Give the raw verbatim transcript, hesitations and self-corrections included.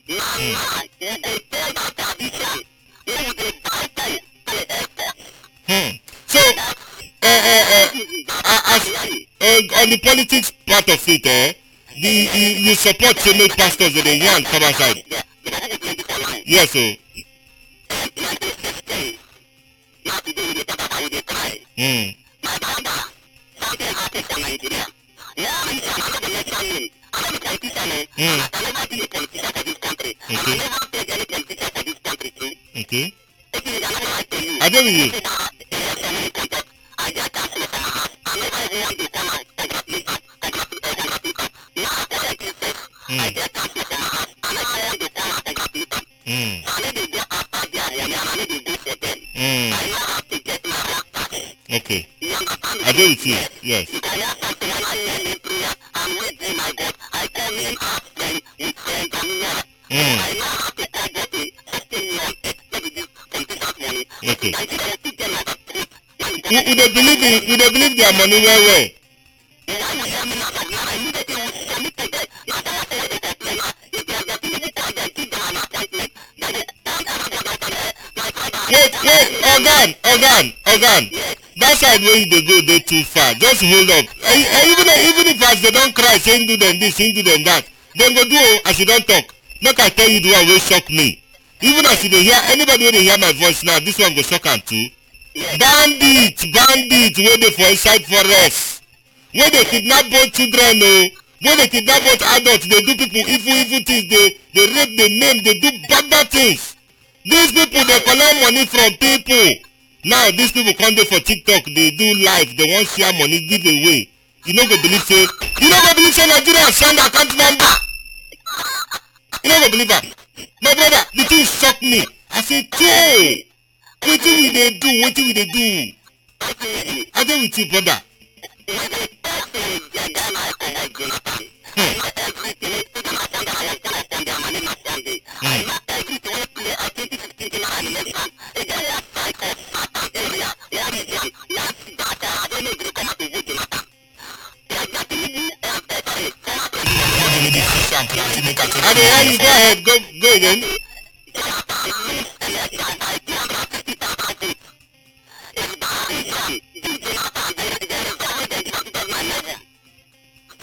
Hmm. Hmm. So, uh, uh, uh, uh, as, uh, on the politics part of it, eh, the, you, you support to make pastors in the young come outside. Yes, sir. Hmm. Hmm. Okay. Okay. I don't with you. Hmm. Hmm. Hmm. Okay. I agree with you. Yes. Mm. Okay. You, you don't believe in, you don't believe their money well well. Wait, wait, organ, organ, organ. That side where they go, they too far. Just hold up. Eh, eh, even even if as they don't cry, saying do them this, saying do them that, then go do as you don't talk. Make I tell you the one will shock me. Even as you dey hear anybody wey dey hear my voice now, this one go shock am too. Bandit, bandit wey dey for inside forest, wey dey kidnap both children o, wey dey kidnap both adults, dey do people evil evil things, dey dey rape, dey maim, dey do bad bad things. These people dey collect money from people. Now these people come dey for TikTok, dey do live, dey wan share money give away. You no go believe say, you no go believe say Nigeria send account number. You no go believe am. My brother, the thing shock me. I say, Jay, wetin we dey do, wetin we dey do. I dey with you, brother. Hmm. Hmm. I dey hear you, go ahead, go, go again.